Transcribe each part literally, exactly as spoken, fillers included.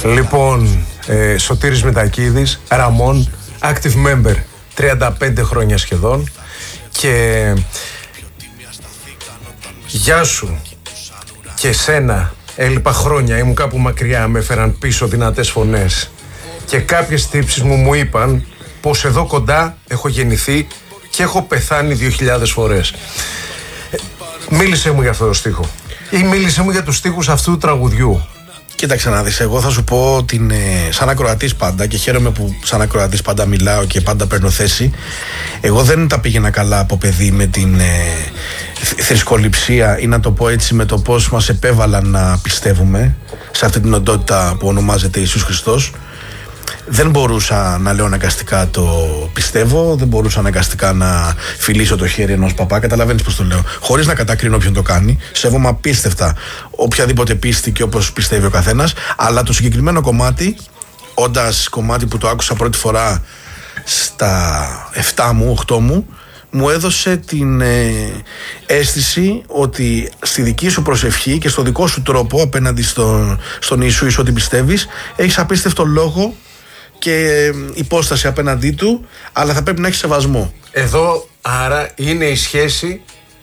Λοιπόν, ε, Σωτήρης Μητακίδης, Ραμόν, active member, τριάντα πέντε χρόνια σχεδόν. Και γεια σου και σένα, έλειπα χρόνια, ήμουν κάπου μακριά, με έφεραν πίσω δυνατές φωνές. Και κάποιες τύψεις μου μου είπαν πως εδώ κοντά έχω γεννηθεί και έχω πεθάνει δύο χιλιάδες φορές. Ε, μίλησε μου για αυτό το στίχο ή μίλησε μου για τους στίχους αυτού του τραγουδιού. Κοίταξε να δεις, εγώ θα σου πω την, ε, σαν ακροατής πάντα, και χαίρομαι που σαν ακροατής πάντα μιλάω και πάντα παίρνω θέση. Εγώ δεν τα πήγαινα καλά από παιδί με την ε, θρησκοληψία, ή να το πω έτσι, με το πώς μας επέβαλαν να πιστεύουμε σε αυτή την οντότητα που ονομάζεται Ιησούς Χριστός. Δεν μπορούσα να λέω αναγκαστικά το πιστεύω, δεν μπορούσα αναγκαστικά να φιλήσω το χέρι ενός παπά, καταλαβαίνεις πώς το λέω, χωρίς να κατακρίνω ποιον το κάνει. Σέβομαι απίστευτα οποιαδήποτε πίστη και όπως πιστεύει ο καθένας, αλλά το συγκεκριμένο κομμάτι, όντας κομμάτι που το άκουσα πρώτη φορά στα εφτά μου, οκτώ μου, μου έδωσε την ε, αίσθηση ότι στη δική σου προσευχή και στο δικό σου τρόπο απέναντι στον, στον Ιησού, εις ό,τι πιστεύεις, έχεις απίστευτο λόγο και υπόσταση απέναντί του, αλλά θα πρέπει να έχει σεβασμό. Εδώ άρα είναι η σχέση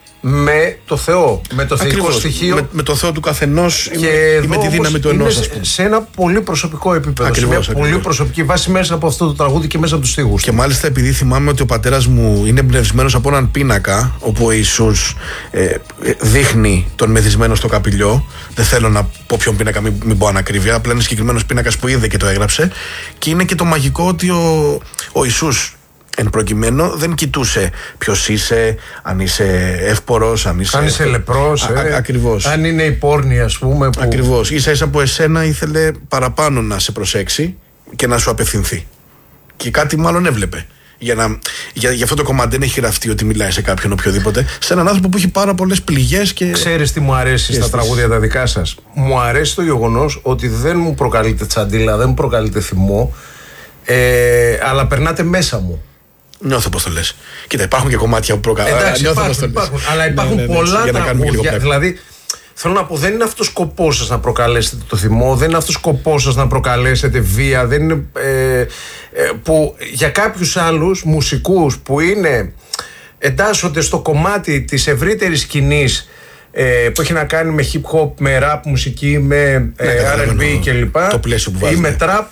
με το Θεό, με το θεϊκό στοιχείο. Με, με το Θεό του καθενός ή με τη δύναμη του ενός, ας πούμε. Σε ένα πολύ προσωπικό επίπεδο. Ακριβώς, σε μια ακριβώς. πολύ προσωπική βάση μέσα από αυτό το τραγούδι και μέσα από τους στίχους. Και μάλιστα επειδή θυμάμαι ότι ο πατέρας μου είναι εμπνευσμένος από έναν πίνακα όπου ο Ιησούς ε, δείχνει τον μεθυσμένο στο καπηλιό. Δεν θέλω να πω ποιον πίνακα, μην, μην πω ανακρίβεια. Απλά είναι συγκεκριμένος πίνακας που είδε και το έγραψε. Και είναι και το μαγικό ότι ο, ο Ιησούς, εν προκειμένου, δεν κοιτούσε ποιος είσαι, αν είσαι εύπορος, αν είσαι, αν είσαι λεπρός, α, ε, ακριβώς. αν είναι η πόρνη, ας πούμε. Που... Ακριβώς. Ίσα ίσα από εσένα ήθελε παραπάνω να σε προσέξει και να σου απευθυνθεί. Και κάτι μάλλον έβλεπε. Για, να, για, για αυτό το κομμάτι δεν έχει γραφτεί ότι μιλάει σε κάποιον οποιοδήποτε. Σε έναν άνθρωπο που έχει πάρα πολλές πληγές και. Ξέρεις τι μου αρέσει στα τραγούδια τα δικά σας? Μου αρέσει το γεγονός ότι δεν μου προκαλείτε τσαντίλα, δεν μου προκαλείτε θυμό, ε, αλλά περνάτε μέσα μου. Νιώθω πώς το λες. Κοίτα, υπάρχουν και κομμάτια που προκαλούν. Εντάξει, υπάρχουν, υπάρχουν, αλλά υπάρχουν ναι, ναι, ναι, πολλά ναι, τραγούδια. Δηλαδή, θέλω να πω, δεν είναι αυτός σκοπός σας να προκαλέσετε το θυμό, δεν είναι αυτός σκοπός σας να προκαλέσετε βία, δεν είναι, ε, ε, που για κάποιους άλλους μουσικούς που είναι, εντάσσονται στο κομμάτι της ευρύτερης σκηνής, ε, που έχει να κάνει με hip hop, με rap μουσική, με ε, ναι, αρ εν μπι κλπ. Ή με trap.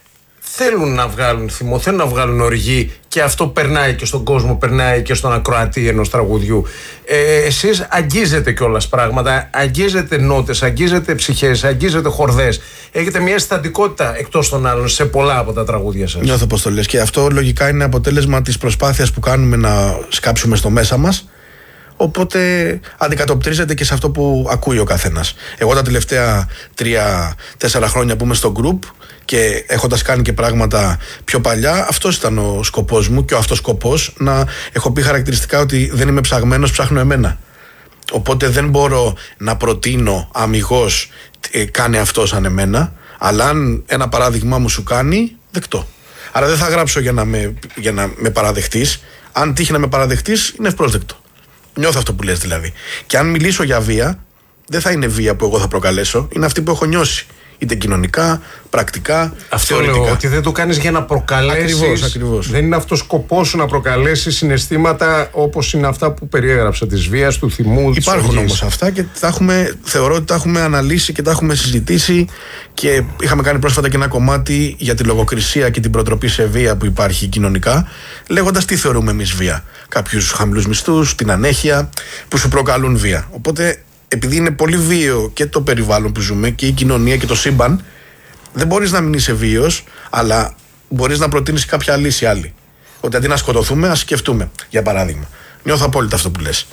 Θέλουν να βγάλουν θυμό, θέλουν να βγάλουν οργή, και αυτό περνάει και στον κόσμο, περνάει και στον ακροατή ενός τραγουδιού. Ε, εσείς αγγίζετε κιόλας πράγματα, αγγίζετε νότες, αγγίζετε ψυχές, αγγίζετε χορδές. Έχετε μια αισθαντικότητα εκτός των άλλων σε πολλά από τα τραγούδια σας. Νιώθω πώς το λες, και αυτό λογικά είναι αποτέλεσμα της προσπάθειας που κάνουμε να σκάψουμε στο μέσα μας. Οπότε αντικατοπτρίζεται και σε αυτό που ακούει ο καθένας. Εγώ τα τελευταία τρία-τέσσερα χρόνια που είμαι στο group και έχοντας κάνει και πράγματα πιο παλιά, αυτός ήταν ο σκοπός μου και ο αυτός σκοπός, να έχω πει χαρακτηριστικά ότι δεν είμαι ψαγμένος, ψάχνω εμένα. Οπότε δεν μπορώ να προτείνω αμιγώς ε, κάνε αυτό σαν εμένα, αλλά αν ένα παράδειγμά μου σου κάνει, δεκτό. Άρα δεν θα γράψω για να με, για να με παραδεχτείς. Αν τύχει να με παραδεχτείς, είναι ευπρόσδεκτο. Νιώθω αυτό που λες δηλαδή. Και αν μιλήσω για βία, δεν θα είναι βία που εγώ θα προκαλέσω, είναι αυτή που έχω νιώσει. Είτε κοινωνικά, πρακτικά, αυτό θεωρητικά. Λέω, ότι δεν το κάνεις για να προκαλέσεις. Ακριβώς, ακριβώς. Δεν είναι αυτός σκοπός σου να προκαλέσεις συναισθήματα όπως είναι αυτά που περιέγραψα, της βίας, του θυμού, της Υπάρχουν οργής. όμως αυτά και τα έχουμε, θεωρώ ότι τα έχουμε αναλύσει και τα έχουμε συζητήσει, και είχαμε κάνει πρόσφατα και ένα κομμάτι για τη λογοκρισία και την προτροπή σε βία που υπάρχει κοινωνικά, λέγοντας τι θεωρούμε εμείς βία. Κάποιους χαμηλούς μισθούς, την ανέχεια που σου προκαλούν βία. Οπότε, επειδή είναι πολύ βίαιο και το περιβάλλον που ζούμε και η κοινωνία και το σύμπαν, δεν μπορείς να μην είσαι βίαιος, αλλά μπορείς να προτείνεις κάποια λύση άλλη. Ότι αντί να σκοτωθούμε, ας σκεφτούμε, για παράδειγμα. Νιώθω απόλυτα αυτό που λες.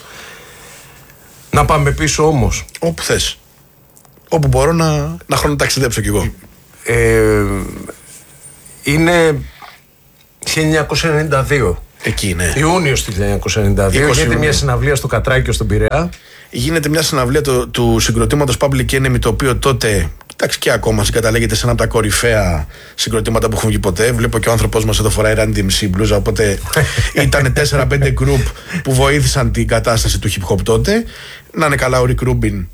Να πάμε πίσω όμως. Όπου θες. Όπου μπορώ να, να χρονοταξιδέψω κι εγώ. Ε, είναι χίλια εννιακόσια ενενήντα δύο. Εκεί, ναι. Ιούνιος του χίλια εννιακόσια ενενήντα δύο. Γίνεται μια συναυλία στο Κατράκιο στον Πειραιά. Γίνεται μια συναυλία του, του συγκροτήματος Public Enemy, το οποίο τότε, κοιτάξτε, και ακόμα συγκαταλέγεται σε ένα από τα κορυφαία συγκροτήματα που έχουν βγει ποτέ. Βλέπω και ο άνθρωπός μας εδώ φοράει Run ντι εμ σι μπλούζα, οπότε ήταν τέσσερα πέντε group που βοήθησαν την κατάσταση του hip hop τότε. Να είναι καλά ο Rick Rubin,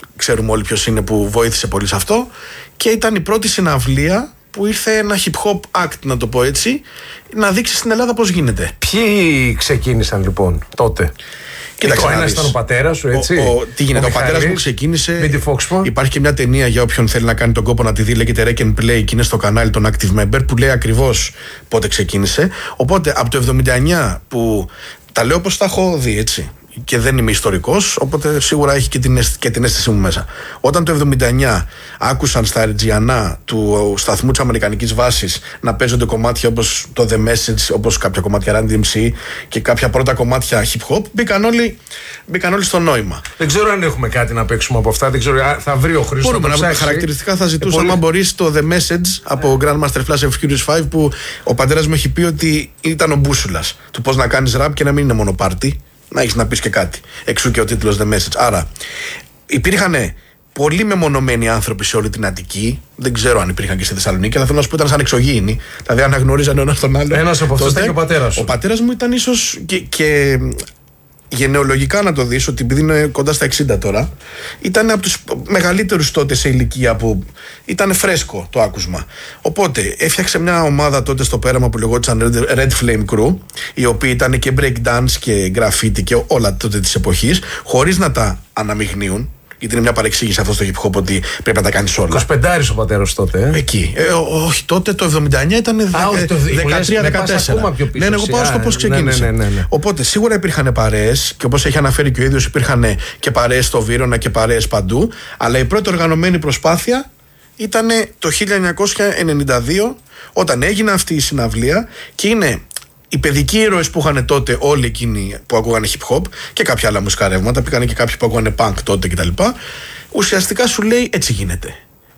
ξέρουμε όλοι ποιος είναι που βοήθησε πολύ σε αυτό. Και ήταν η πρώτη συναυλία που ήρθε ένα hip hop act, να το πω έτσι, να δείξει στην Ελλάδα πώς γίνεται. Ποιοι ξεκίνησαν λοιπόν τότε? Κοίταξε, ο ένας ήταν ο πατέρας σου, έτσι. Ο, ο, τι γίνεται, ο, ο πατέρας μου ξεκίνησε. Υπάρχει και μια ταινία για όποιον θέλει να κάνει τον κόπο να τη δει, λέγεται Rec and Play, και είναι στο κανάλι των Active Member, που λέει ακριβώς πότε ξεκίνησε. Οπότε από το εβδομήντα εννιά, που τα λέω όπως τα έχω δει, έτσι, και δεν είμαι ιστορικός, οπότε σίγουρα έχει και την, και την αίσθησή μου μέσα. Όταν το εβδομήντα εννιά άκουσαν στα Ερτζιανά του σταθμού της Αμερικανικής Βάσης να παίζονται κομμάτια όπως το The Message, όπως κάποια κομμάτια Run ντι εμ σι και κάποια πρώτα κομμάτια hip hop, μπήκαν όλοι, μπήκαν όλοι στο νόημα. Δεν ξέρω αν έχουμε κάτι να παίξουμε από αυτά. Δεν ξέρω, θα βρει ο Χρήστος. Μπορούμε να βρούμε χαρακτηριστικά. Θα ζητούσα, αν πολύ... μπορείς, το The Message από Grandmaster Flash of Furious πέντε, που ο πατέρας μου έχει πει ότι ήταν ο μπούσουλας του πώς να κάνεις rap και να μην είναι μόνο πάρτι. Να έχεις να πεις και κάτι. Εξού και ο τίτλος The Message. Άρα, υπήρχαν πολύ μεμονωμένοι άνθρωποι σε όλη την Αττική. Δεν ξέρω αν υπήρχαν και στη Θεσσαλονίκη, αλλά θέλω να σου πω ήταν σαν εξωγήινοι. Δηλαδή, αναγνωρίζαν ο ένας τον άλλο. Ένας από αυτούς ήταν και ο πατέρας σου. Ο πατέρας μου ήταν ίσως και, και γενεολογικά να το δεις, ότι επειδή είναι κοντά στα εξήντα τώρα, ήταν από τους μεγαλύτερους τότε σε ηλικία, που ήταν φρέσκο το άκουσμα. Οπότε έφτιαξε μια ομάδα τότε στο πέραμα που λεγόταν Red Flame Crew, οι οποίοι ήταν και breakdance και graffiti και όλα τότε της εποχής, χωρίς να τα αναμειγνύουν. Γιατί είναι μια παρεξήγηση αυτό στο hip hop, ότι πρέπει να τα κάνεις όλα. είκοσι πέντε ο πατέρας τότε. Ε. Εκεί. Ε, ό, όχι, τότε το εβδομήντα εννιά ήταν δεκατρία δεκατέσσερα. Ναι, ναι, εγώ πάω στο πώς ξεκίνησε. Ναι, ναι, ναι, ναι. Οπότε σίγουρα υπήρχαν παρέες, και όπως έχει αναφέρει και ο ίδιος, υπήρχαν και παρέες στο Βύρωνα και παρέες παντού. Αλλά η πρώτη οργανωμένη προσπάθεια ήταν το χίλια εννιακόσια ενενήντα δύο, όταν έγινε αυτή η συναυλία, και είναι οι παιδικοί ήρωες που είχαν τότε όλοι εκείνοι που ακούγανε hip hop και κάποια άλλα μουσικά ρεύματα, πήγανε και κάποιοι που ακούγανε punk τότε κτλ. Ουσιαστικά σου λέει έτσι γίνεται.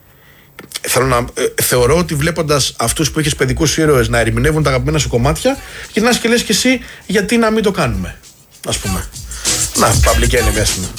Θέλω να, ε, θεωρώ ότι βλέποντας αυτούς που είχες παιδικούς ήρωες να ερμηνεύουν τα αγαπημένα σου κομμάτια, γυρνάς και λες και εσύ γιατί να μην το κάνουμε, ας πούμε. Να, Παυλικέ είναι μέσα μου.